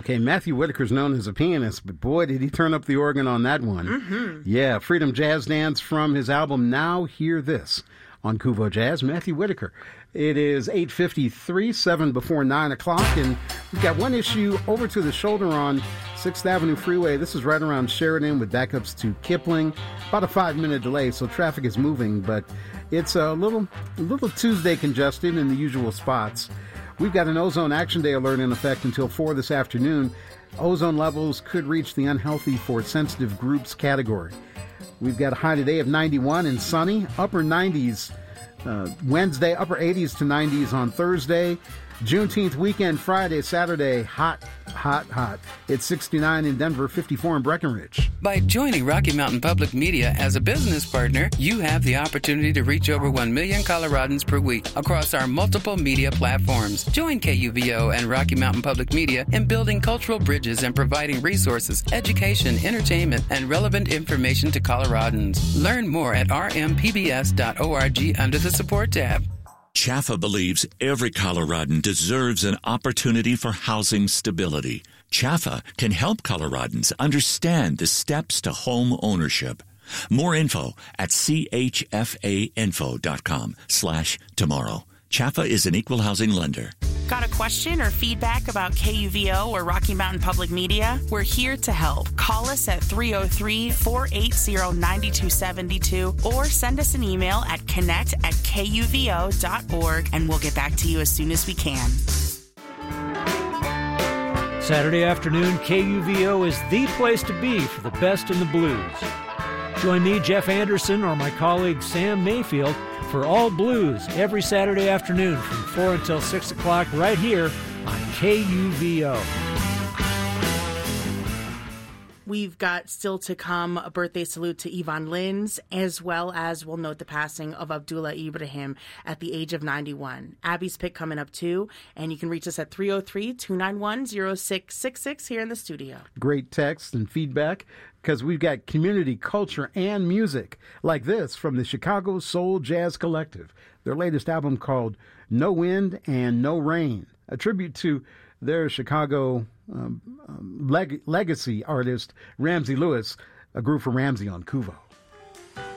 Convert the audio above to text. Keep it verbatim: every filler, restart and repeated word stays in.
Okay, Matthew Whitaker's known as a pianist, but boy, did he turn up the organ on that one. Mm-hmm. Yeah, Freedom Jazz Dance from his album Now Hear This on Kuvo Jazz. Matthew Whitaker. It is eight fifty-three, seven before nine o'clock, and we've got one issue over to the shoulder on sixth Avenue Freeway. This is right around Sheridan with backups to Kipling. About a five-minute delay, so traffic is moving, but it's a little, a little Tuesday congested in the usual spots. We've got an ozone action day alert in effect until four this afternoon. Ozone levels could reach the unhealthy for sensitive groups category. We've got a high today of ninety-one and sunny, upper nineties uh, Wednesday, upper eighties to nineties on Thursday. Juneteenth weekend, Friday, Saturday, hot, hot, hot. It's sixty-nine in Denver, fifty-four in Breckenridge. By joining Rocky Mountain Public Media as a business partner, you have the opportunity to reach over one million Coloradans per week across our multiple media platforms. Join K U V O and Rocky Mountain Public Media in building cultural bridges and providing resources, education, entertainment, and relevant information to Coloradans. Learn more at r m p b s dot org under the support tab. CHAFA believes every Coloradan deserves an opportunity for housing stability. CHAFA can help Coloradans understand the steps to home ownership. More info at c h f a info dot com slash tomorrow. CHAFA is an equal housing lender. Got a question or feedback about K U V O or Rocky Mountain Public Media? We're here to help. Call us at three oh three, four eight zero, nine two seven two or send us an email at connect at k u v o dot org and we'll get back to you as soon as we can. Saturday afternoon, K U V O is the place to be for the best in the blues. Join me, Jeff Anderson, or my colleague Sam Mayfield for All Blues every Saturday afternoon from four until six o'clock right here on K U V O. We've got still to come a birthday salute to Yvonne Lins, as well as we'll note the passing of Abdullah Ibrahim at the age of ninety-one. Abby's pick coming up too, and you can reach us at three oh three, two nine one, oh six six six here in the studio. Great text and feedback, because we've got community, culture, and music like this from the Chicago Soul Jazz Collective. Their latest album called No Wind and No Rain, a tribute to their Chicago um, um, leg- legacy artist, Ramsey Lewis, a group for Ramsey on Kuvo.